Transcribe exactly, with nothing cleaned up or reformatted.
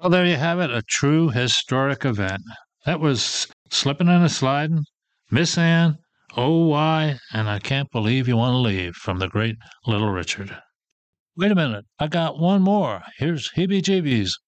Well, there you have it, a true historic event. That was Slippin' and a Slidin', Miss Anne, Oh Why, and I Can't Believe You Want to Leave from the great Little Richard. Wait a minute, I got one more. Here's Heebie Jeebies.